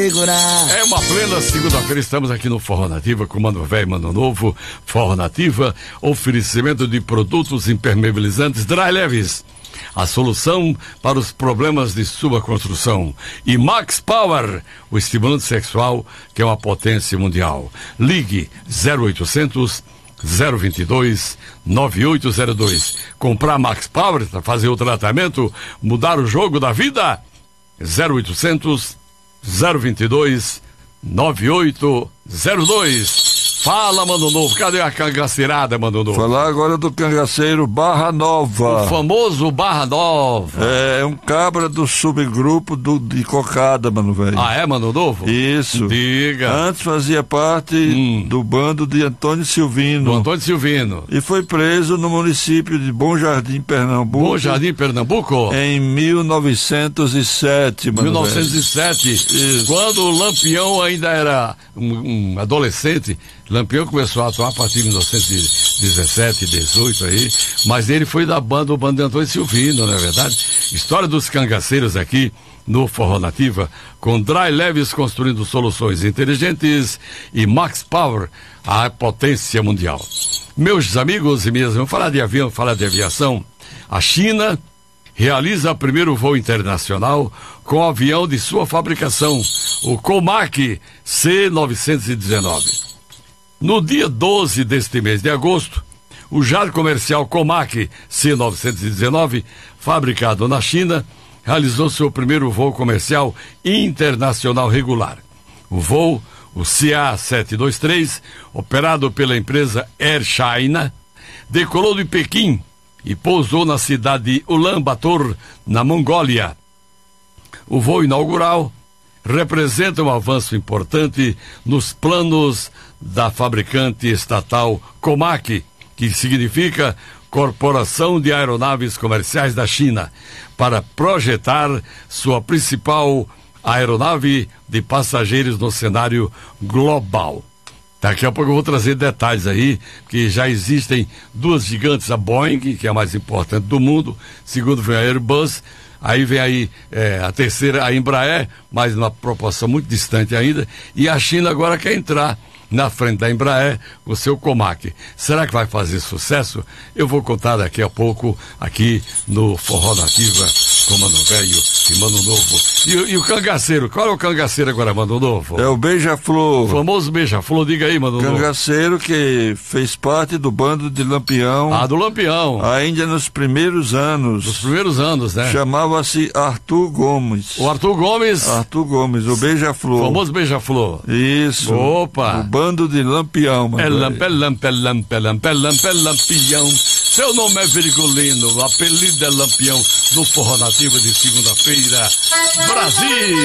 segurar. É uma plena segunda-feira, estamos aqui no Forró Nativa com Mano Velho e Mano Novo. Forró Nativa, oferecimento de produtos impermeabilizantes Dry Leves, a solução para os problemas de sua construção. E Max Power, o estimulante sexual que é uma potência mundial. Ligue 0800 022 9802. Comprar Max Power para fazer o tratamento, mudar o jogo da vida. 0800 022 9802. Fala, Mano Novo, cadê a cangaceirada, Mano Novo? Falar agora do cangaceiro Barra Nova. O famoso Barra Nova. É um cabra do subgrupo de cocada, Mano Velho. Ah, é, Mano Novo? Isso. Diga. Antes fazia parte do bando de Antônio Silvino. Do Antônio Silvino. E foi preso no município de Bom Jardim, Pernambuco. Bom Jardim, Pernambuco? Em 1907, Mano 1907. Velho. Quando o Lampião ainda era um adolescente. Lampião começou a atuar a partir de 1917, 18 aí, mas ele foi da banda, o bando de Antônio Silvino, não é verdade? História dos cangaceiros aqui no Forró Nativa, com Dry Leves construindo soluções inteligentes e Max Power, a potência mundial. Meus amigos e minhas irmãs, falar de avião, falar de aviação, a China realiza o primeiro voo internacional com o avião de sua fabricação, o Comac C-919. No dia 12 deste mês de agosto, o jato comercial Comac C-919, fabricado na China, realizou seu primeiro voo comercial internacional regular. O voo, o CA-723, operado pela empresa Air China, decolou de Pequim e pousou na cidade de Ulaanbaatar, na Mongólia. O voo inaugural representa um avanço importante nos planos da fabricante estatal Comac, que significa Corporação de Aeronaves Comerciais da China, para projetar sua principal aeronave de passageiros no cenário global. Daqui a pouco eu vou trazer detalhes aí, que já existem duas gigantes, a Boeing, que é a mais importante do mundo, segundo vem a Airbus, aí vem aí a terceira, a Embraer, mas numa proporção muito distante ainda, e a China agora quer entrar na frente da Embraer, o seu Comac. Será que vai fazer sucesso? Eu vou contar daqui a pouco aqui no Forró Nativa com Mano Velho e Mano Novo. E o cangaceiro, qual é o cangaceiro agora, Mano Novo? É o Beija-Flor. O famoso Beija-Flor, diga aí, Mano Novo. Cangaceiro que fez parte do bando de Lampião. Ah, do Lampião. Ainda nos primeiros anos. Nos primeiros anos, né? Chamava-se Arthur Gomes. O Arthur Gomes? Arthur Gomes, o Beija-Flor. O famoso Beija-Flor. Isso. Opa. O bando de Lampião, mano. É Lampião. Seu nome é Virgulino, o apelido é Lampião, no Forró Nativa de segunda-feira. Brasil!